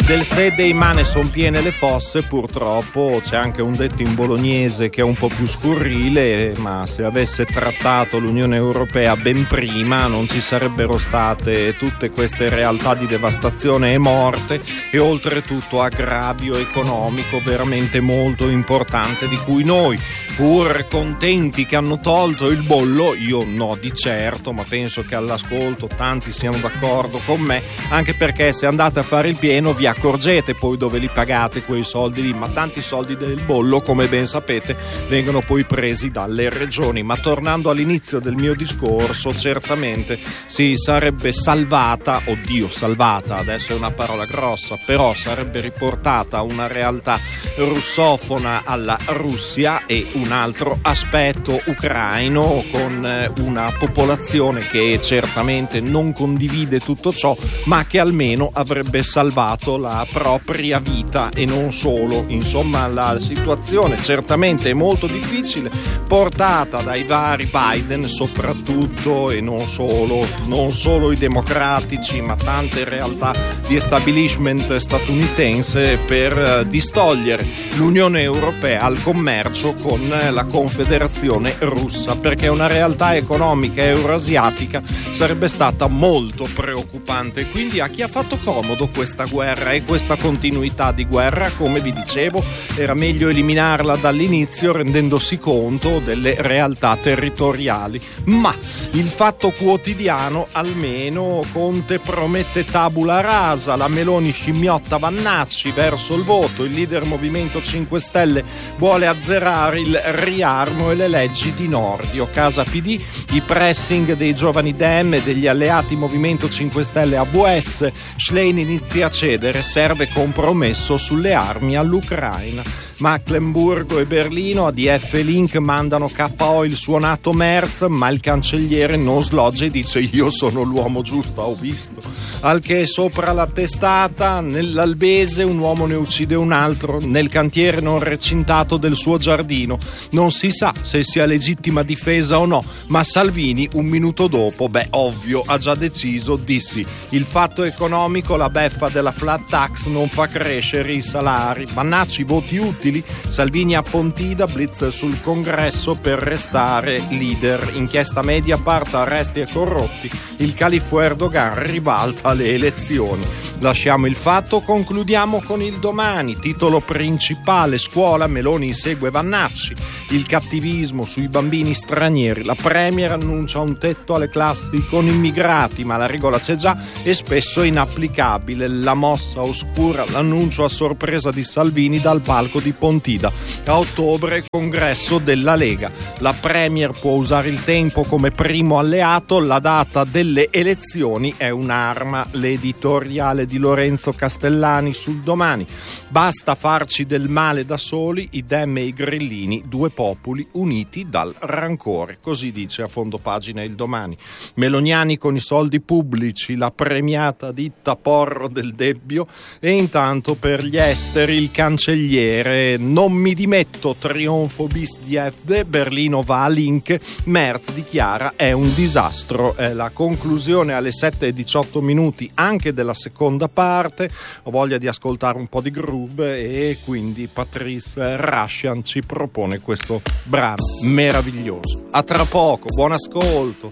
Del se dei mane son piene le fosse, purtroppo c'è anche un detto in bolognese che è un po' più scurrile, ma se avesse trattato l'Unione Europea ben prima non ci sarebbero state tutte queste realtà di devastazione e morte e oltretutto aggravio economico veramente molto importante, di cui noi, pur contenti che hanno tolto il bollo, io no di certo, ma penso che all'ascolto tanti siano d'accordo con me, anche perché se andate a fare il pieno vi accorgete poi dove li pagate quei soldi lì, ma tanti soldi del bollo, come ben sapete, vengono poi presi dalle regioni. Ma tornando all'inizio del mio discorso, certamente si sarebbe salvata, adesso è una parola grossa, però sarebbe riportata una realtà russofona alla Russia e un altro aspetto ucraino, con una popolazione che certamente non condivide tutto ciò, ma che almeno avrebbe salvato la propria vita e non solo. Insomma, la situazione certamente è molto difficile, portata dai vari Biden soprattutto, e non solo i democratici, ma tante realtà di establishment statunitense, per distogliere l'Unione Europea al commercio con la Confederazione Russa, perché una realtà economica eurasiatica sarebbe stata molto preoccupante. Quindi a chi ha fatto comodo questa guerra e questa continuità di guerra, come vi dicevo, era meglio eliminarla dall'inizio rendendosi conto delle realtà territoriali. Ma il Fatto Quotidiano, almeno Conte promette tabula rasa, la Meloni scimmiotta Vannacci verso il voto, il leader Movimento 5 Stelle vuole azzerare il riarmo e le leggi di Nordio, Casa PD, i pressing dei giovani Dem e degli alleati Movimento 5 Stelle AVS, Schlein inizia a cedere, serve compromesso sulle armi all'Ucraina. Mecklenburgo e Berlino, ADF e Link mandano KO il suonato Merz, ma il cancelliere non sloggia e dice: io sono l'uomo giusto, ho visto. Al che sopra la testata, nell'Albese un uomo ne uccide un altro nel cantiere non recintato del suo giardino. Non si sa se sia legittima difesa o no, ma Salvini un minuto dopo, ovvio, ha già deciso di sì. Il fatto economico, la beffa della flat tax non fa crescere i salari. Vannacci, voti utili. Salvini a Pontida, blitz sul congresso per restare leader. Inchiesta Mediapart, arresti e corrotti. Il califfo Erdogan ribalta le elezioni. Lasciamo il Fatto, concludiamo con il Domani. Titolo principale: scuola, Meloni insegue Vannacci. Il cattivismo sui bambini stranieri. La Premier annuncia un tetto alle classi con immigrati, ma la regola c'è già e spesso è inapplicabile. La mossa oscura, l'annuncio a sorpresa di Salvini dal palco di Pontida. A ottobre congresso della Lega. La Premier può usare il tempo come primo alleato, la data delle elezioni è un'arma. L'editoriale di Lorenzo Castellani sul Domani. Basta farci del male da soli, i Dem e i grillini, due popoli uniti dal rancore, così dice a fondo pagina il Domani. Meloniani con i soldi pubblici, la premiata ditta Porro del Debbio, e intanto per gli esteri il cancelliere: non mi dimetto, trionfo bis di AfD, Berlino va a Link, Merz dichiara è un disastro. È la conclusione alle 7:18 anche della seconda parte. Ho voglia di ascoltare un po' di groove e quindi Patrice Rushen ci propone questo brano meraviglioso. A tra poco, buon ascolto.